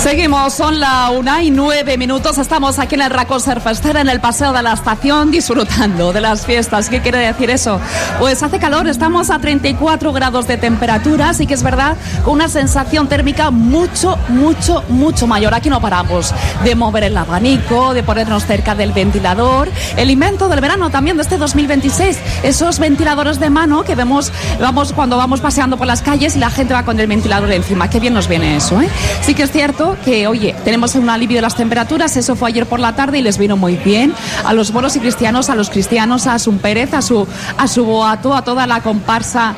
Seguimos, son la 1:09. Estamos aquí en el Racó Surfester, en el Paseo de la Estación, disfrutando de las fiestas. ¿Qué quiere decir eso? Pues hace calor, estamos a 34 grados de temperatura, así que es verdad, con una sensación térmica mucho mayor. Aquí no paramos de mover el abanico, de ponernos cerca del ventilador. El invento del verano también de este 2026, esos ventiladores de mano que vemos cuando vamos paseando por las calles y la gente va con el ventilador encima. Qué bien nos viene eso, ¿eh? Sí que es cierto que, oye, tenemos un alivio de las temperaturas, eso fue ayer por la tarde y les vino muy bien a los bolos y cristianos, a los cristianos, a Sun Pérez, a su boato, a toda la comparsa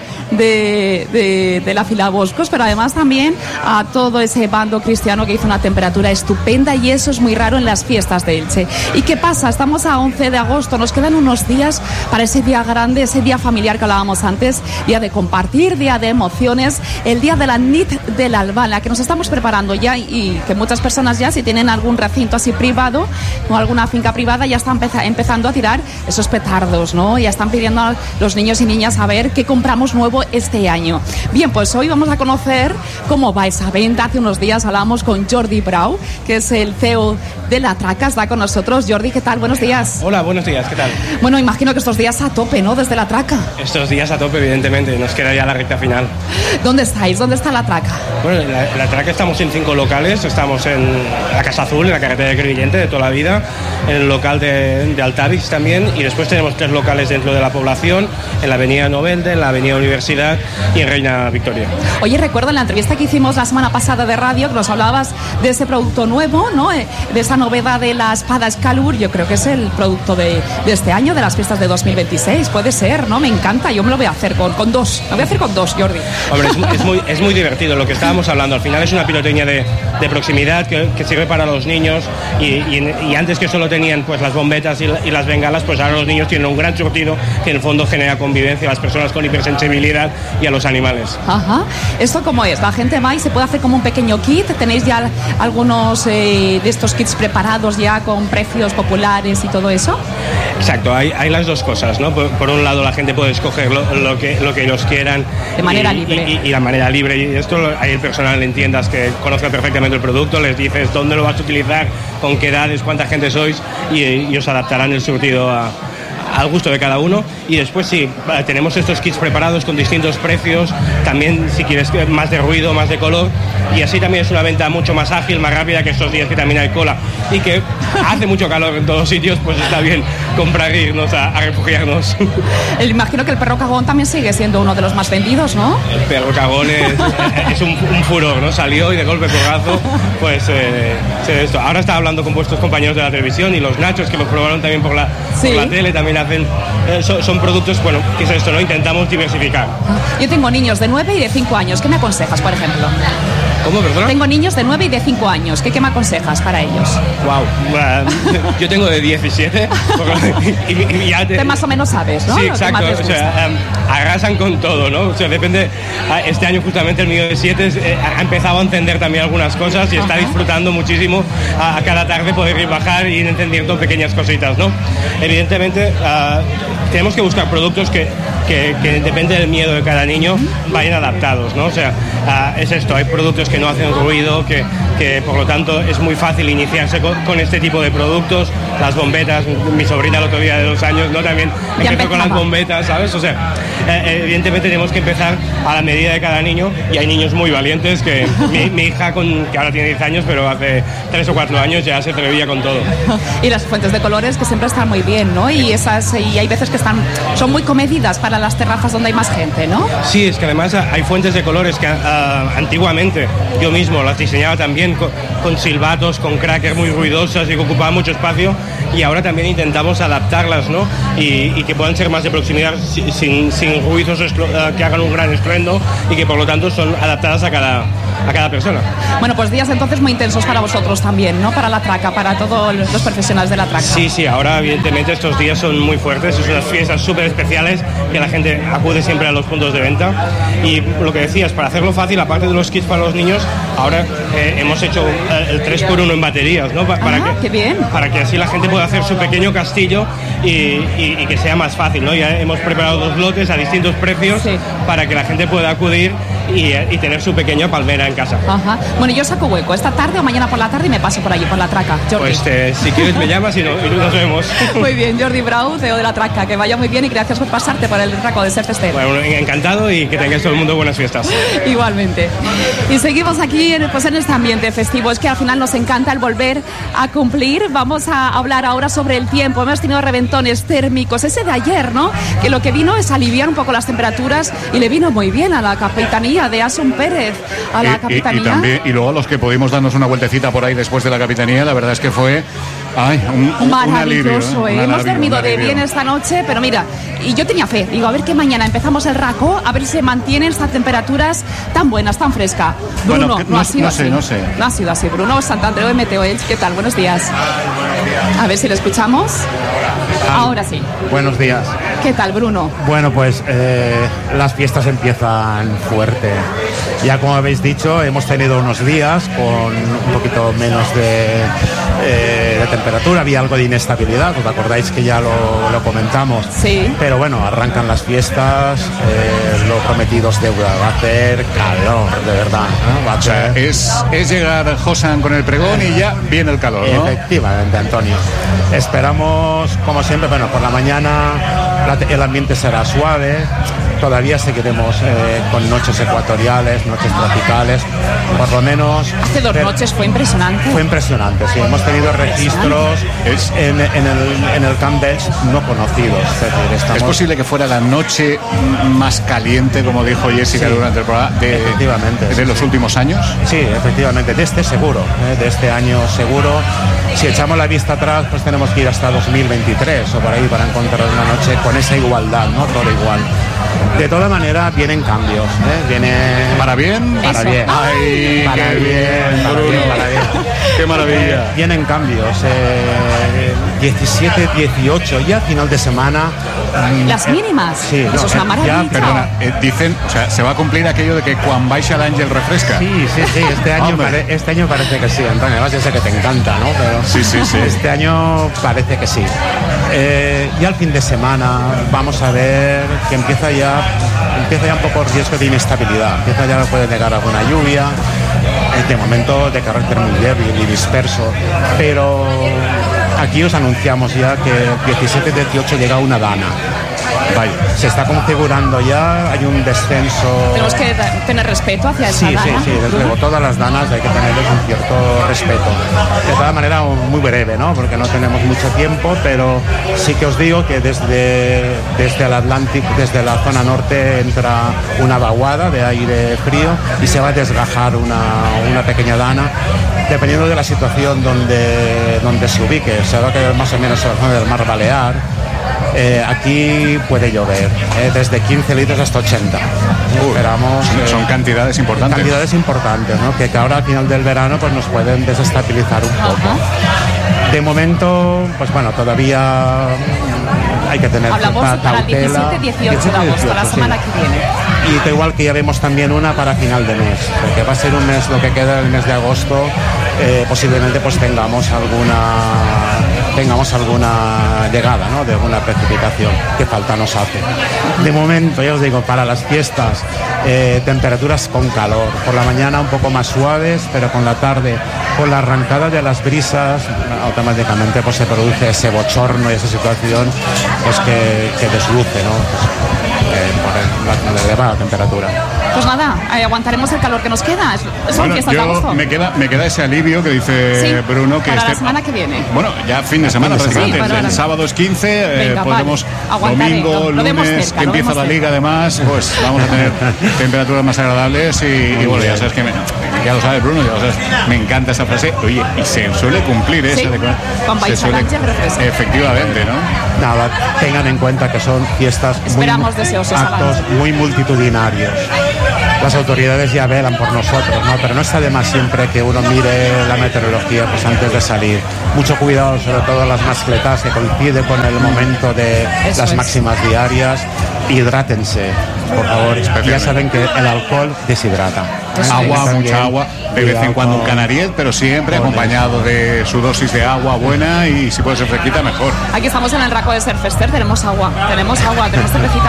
de la fila Boscos, pero además también a todo ese bando cristiano que hizo una temperatura estupenda, y eso es muy raro en las fiestas de Elche. ¿Y qué pasa? Estamos a 11 de agosto, nos quedan unos días para ese día grande, ese día familiar que hablábamos antes, día de compartir, día de emociones, el día de la nit del Alba, en la que nos estamos preparando ya, y que muchas personas ya, si tienen algún recinto así privado o alguna finca privada, ya están empezando a tirar esos petardos, ¿no? Ya están pidiendo a los niños y niñas a ver qué compramos nuevo este año. Bien, pues hoy vamos a conocer cómo va esa venta. Hace unos días hablamos con Jordi Brau, que es el CEO de La Traca, está con nosotros. Jordi, ¿qué tal? Buenos días. Hola, buenos días, ¿qué tal? Bueno, imagino que estos días a tope, ¿no? Desde La Traca. Estos días a tope, evidentemente, nos queda ya la recta final. ¿Dónde estáis? ¿Dónde está La Traca? Bueno, La Traca estamos en 5 locales, estamos en la Casa Azul, en la carretera de Crevillente de toda la vida, en el local de Altavix también, y después tenemos 3 locales dentro de la población, en la avenida Novelde, en la avenida Universidad y en Reina Victoria. Oye, recuerdo en la entrevista que hicimos la semana pasada de radio que nos hablabas de ese producto nuevo, ¿no? De esa novedad de la espada Excalibur. Yo creo que es el producto de este año, de las fiestas de 2026. Puede ser, ¿no? Me encanta. Yo me lo voy a hacer con 2. Lo voy a hacer con 2, Jordi. Hombre, es muy divertido lo que estábamos hablando. Al final es una pirotecnia de proximidad que sirve para los niños, y antes que solo tenían pues las bombetas y las bengalas, pues ahora los niños tienen un gran surtido que en el fondo genera convivencia a las personas con hipersensibilidad y a los animales. Ajá. ¿Esto cómo es? La gente va y se puede hacer como un pequeño kit. ¿Tenéis ya algunos de estos kits preparados ya con precios populares y todo eso? Exacto, hay las dos cosas, ¿no? Por un lado, la gente puede escoger lo que ellos quieran de manera libre. Y la manera libre, y esto hay el personal en tiendas que conoce perfectamente el producto, les dices dónde lo vas a utilizar, con qué edades, cuánta gente sois, y os adaptarán el surtido al gusto de cada uno. Y después sí, tenemos estos kits preparados con distintos precios, también si quieres más de ruido, más de color, y así también es una venta mucho más ágil, más rápida, que estos días que también hay cola y que hace mucho calor en todos sitios, pues está bien comprar e irnos a refugiarnos. Imagino que el perro cagón también sigue siendo uno de los más vendidos, ¿no? El perro cagón es un furor, ¿no? Salió y de golpe porrazo, pues esto. Ahora estaba hablando con vuestros compañeros de la televisión, y los nachos que los probaron también por la tele también hacen, son productos, bueno, ¿qué es esto, no? Intentamos diversificar. Yo tengo niños de 9 y de 5 años, ¿qué me aconsejas, por ejemplo? ¿Cómo, perdona? Tengo niños de 9 y de 5 años, ¿qué me aconsejas para ellos? Wow, yo tengo de 17 y ya te más o menos sabes, ¿no? Sí, exacto, o sea, arrasan con todo, ¿no? O sea, depende, este año justamente el mío de 7 ha empezado a entender también algunas cosas y está disfrutando muchísimo a cada tarde poder ir bajar y ir entendiendo pequeñas cositas, ¿no? Evidentemente tenemos que buscar productos que depende del miedo de cada niño, vayan adaptados, ¿no? O sea, es esto, hay productos que no hacen ruido, que por lo tanto es muy fácil iniciarse con este tipo de productos. Las bombetas, mi sobrina el otro día de 2 años, ¿no? También empezó con las bombetas, ¿sabes? O sea, evidentemente tenemos que empezar a la medida de cada niño, y hay niños muy valientes que mi hija, que ahora tiene 10 años, pero hace 3 o 4 años ya se atrevía con todo. Y las fuentes de colores que siempre están muy bien, ¿no? Y hay veces que son muy comedidas para las terrazas donde hay más gente, ¿no? Sí, es que además hay fuentes de colores que antiguamente yo mismo las diseñaba también con silbatos, con crackers muy ruidosas y que ocupaban mucho espacio, y ahora también intentamos adaptarlas, ¿no? Y que puedan ser más de proximidad, sin ruidos que hagan un gran estruendo, y que por lo tanto son adaptadas a cada persona. Bueno, pues días entonces muy intensos para vosotros también, ¿no? Para La Traca, para todos los profesionales de La Traca. Sí, ahora evidentemente estos días son muy fuertes, es unas fiestas súper especiales que la gente acude siempre a los puntos de venta, y lo que decías, para hacerlo fácil, aparte de los kits para los niños, ahora hemos hecho el 3x1 en baterías, ¿no? Qué bien. Para que así la gente pueda hacer su pequeño castillo y que sea más fácil, ¿no? Ya hemos preparado 2 lotes a distintos precios para que la gente pueda acudir y tener su pequeña palmera en casa. Ajá. Bueno, yo saco hueco esta tarde o mañana por la tarde y me paso por allí, por la Traca. Jordi. Pues si quieres me llamas y nos vemos. Muy bien, Jordi Brau, CEO de la Traca, que vaya muy bien y gracias por pasarte por el Raco de Ser Fester. Bueno, encantado y que tengáis todo el mundo buenas fiestas. Igualmente. Y seguimos aquí en este ambiente festivo. Es que al final nos encanta el volver a cumplir. Vamos a hablar ahora sobre el tiempo. Hemos tenido reventones térmicos, ese de ayer, ¿no? Que lo que vino es aliviar un poco las temperaturas y le vino muy bien a la capitanía de Asun Pérez, a la capitanía. Y luego los que pudimos darnos una vueltecita por ahí después de la capitanía, la verdad es que fue maravilloso. Un alivio, Hemos dormido de bien esta noche, pero mira, y yo tenía fe, digo, a ver que mañana empezamos el Raco, a ver si se mantienen estas temperaturas tan buenas, tan frescas. Bruno, bueno, no ha sido así. No sé. No ha sido así. Bruno Santandreu de Meteo Elche, ¿qué tal? Buenos días. A ver si lo escuchamos. Ahora sí. Buenos días. ¿Qué tal, Bruno? Bueno, pues las fiestas empiezan fuerte. Ya como habéis dicho, hemos tenido unos días con un poquito menos de temperatura, había algo de inestabilidad, ¿os acordáis que ya lo comentamos? Sí. Pero bueno, arrancan las fiestas, lo prometido es deuda, va a hacer calor, de verdad, ¿no? Va a hacer... es llegar Josan con el pregón y ya viene el calor, ¿no? Efectivamente, Antonio. Esperamos, como siempre, bueno, por la mañana el ambiente será suave. Todavía seguiremos con noches ecuatoriales, noches tropicales, por lo menos... Hace 2 noches fue impresionante. Fue impresionante, sí. Hemos tenido registros en el Camp Belch no conocidos. Es posible que fuera la noche más caliente, como dijo Jessica durante el programa, de los últimos años. Sí, efectivamente, de este seguro, de este año seguro. Si echamos la vista atrás, pues tenemos que ir hasta 2023 o por ahí para encontrar una noche con esa igualdad, ¿no? Todo igual. De toda manera, vienen cambios, Viene... ¿Para bien? Para bien. ¡Ay, para qué bien, Bruno! Para bien. ¡Qué maravilla! Vienen cambios. 17, 18, ya final de semana. Las mínimas. Sí, eso es una maravilla. Ya, perdona, dicen, o sea, se va a cumplir aquello de que cuando baixa el ángel refresca. Sí, este año parece que sí, Antonio. Además, yo sé que te encanta, ¿no? Pero sí. Este año parece que sí. Ya el fin de semana vamos a ver que empieza ya un poco el riesgo de inestabilidad. Empieza ya, puede llegar alguna lluvia. De momento de carácter muy débil y disperso. Pero aquí os anunciamos ya que el 17-18 llega una dana. Vaya, se está configurando ya, hay un descenso. Tenemos que tener respeto hacia esa dana. Sí, desde luego, todas las danas hay que tenerles un cierto respeto. De toda manera, muy breve, ¿no? Porque no tenemos mucho tiempo, pero sí que os digo que desde el Atlántico, desde la zona norte, entra una vaguada de aire frío y se va a desgajar una pequeña dana, dependiendo de la situación donde se ubique. Se va a quedar más o menos en la zona del Mar Balear. Aquí puede llover, desde 15 litros hasta 80. Esperamos, son cantidades importantes. Cantidades importantes, ¿no? Que ahora al final del verano pues nos pueden desestabilizar un poco. De momento, pues bueno, todavía hay que tener hablamos para el 17-18 de agosto, la semana que viene. Y igual que ya vemos también una para final de mes, porque va a ser un mes, lo que queda del mes de agosto, posiblemente pues tengamos alguna llegada, ¿no? De alguna precipitación que falta nos hace. De momento, ya os digo, para las fiestas, temperaturas con calor. Por la mañana un poco más suaves, pero con la tarde, con la arrancada de las brisas, automáticamente pues se produce ese bochorno y esa situación pues que desluce, ¿no? Por la elevada temperatura. Pues nada, aguantaremos el calor que nos queda. Son fiestas de agosto. Me queda ese alivio que dice Bruno, que para la semana que viene. Bueno, ya fin de semana prácticamente. El sábado es 15, venga, podemos domingo, lunes, cerca, que empieza la liga además, pues vamos a tener temperaturas más agradables y bueno, ya sabes que ya lo sabes, Bruno, ya lo sabes, me encanta esa frase. Oye, y se suele cumplir esa de con efectivamente, ¿no? Nada, tengan en cuenta que son fiestas actos muy multitudinarios. Las autoridades ya velan por nosotros, ¿no? Pero no está de más siempre que uno mire la meteorología pues antes de salir. Mucho cuidado, sobre todo las mascletas, que coincide con el momento de las máximas diarias. Hidrátense, por favor. Ya saben que el alcohol deshidrata. Agua, mucha agua, de vez en cuando un canariet, pero siempre acompañado de su dosis de agua buena y si puede ser fresquita, mejor. Aquí estamos en el Raco de Ser Fester, tenemos agua, tenemos cervecita.